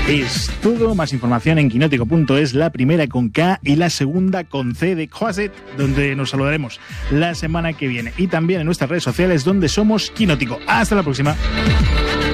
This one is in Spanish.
Es todo. Más información en quinótico.es, la primera con K y la segunda con C de Closet, donde nos saludaremos la semana que viene. Y también en nuestras redes sociales, donde somos Quinótico. Hasta la próxima.